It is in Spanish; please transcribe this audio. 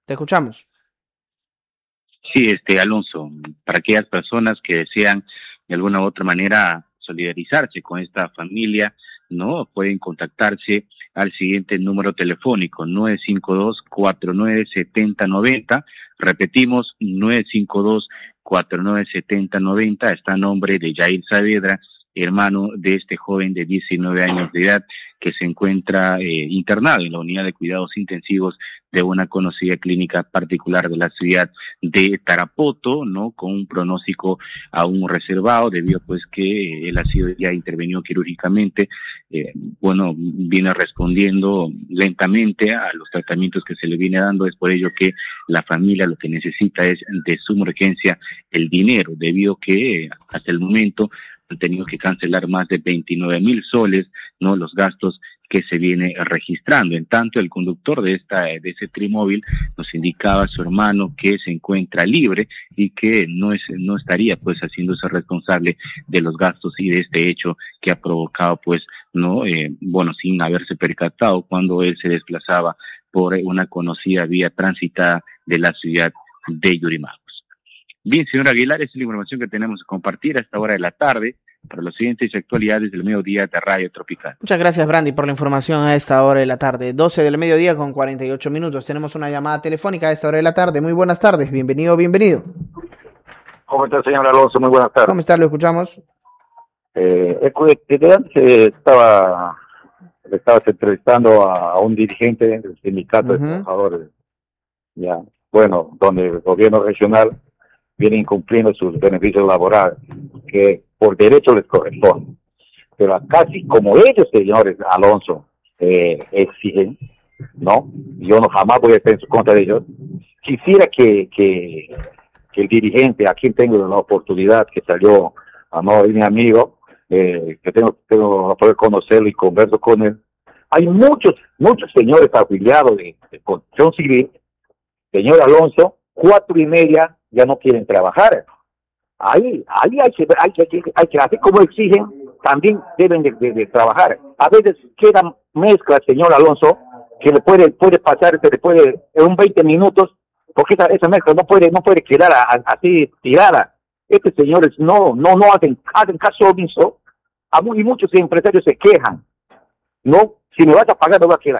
Te escuchamos. Sí, Alonso, para aquellas personas que desean de alguna u otra manera solidarizarse con esta familia, ¿no? Pueden contactarse al siguiente número telefónico, 952-497090. Repetimos, 952-497090. Está a nombre de Jair Saavedra, hermano de este joven de 19 años de edad que se encuentra internado en la unidad de cuidados intensivos de una conocida clínica particular de la ciudad de Tarapoto, ¿no? Con un pronóstico aún reservado, debido pues que él ha sido ya intervenido quirúrgicamente, viene respondiendo lentamente a los tratamientos que se le viene dando. Es por ello que la familia lo que necesita es de suma urgencia el dinero, debido que hasta el momento han tenido que cancelar más de 29,000 soles, ¿no? Los gastos que se viene registrando. En tanto, el conductor de ese trimóvil nos indicaba a su hermano que se encuentra libre y que no estaría pues haciéndose responsable de los gastos y de este hecho que ha provocado pues sin haberse percatado cuando él se desplazaba por una conocida vía transitada de la ciudad de Yurimaguas. Bien, señor Aguilar, esa es la información que tenemos que compartir a esta hora de la tarde para las siguientes actualidades del mediodía de Radio Tropical. Muchas gracias, Brandy, por la información a esta hora de la tarde. 12 del mediodía con 48 minutos. Tenemos una llamada telefónica a esta hora de la tarde. Muy buenas tardes. Bienvenido. ¿Cómo está, señor Alonso? Muy buenas tardes. ¿Cómo está? Lo escuchamos. Desde antes estabas entrevistando a un dirigente del sindicato de trabajadores, ya, donde el gobierno regional viene incumpliendo sus beneficios laborales, que por derecho les corresponde. Pero acá, sí, como ellos, señores Alonso, exigen, ¿no? Yo jamás voy a estar en su contra de ellos. Quisiera que el dirigente, a quien tengo la oportunidad, que salió a no mi amigo, que tengo la poder conocerlo y converso con él. Hay muchos señores afiliados de construcción civil, señor Alonso, 4:30 ya no quieren trabajar. Ahí hay que así como exigen, también deben de trabajar. A veces quedan mezclas, señor Alonso, que le puede pasar, en un 20 minutos, porque esa mezcla no puede quedar así tirada. Estos señores no hacen caso omiso, y muchos empresarios se quejan. No, si me vas a pagar, me voy a quedar.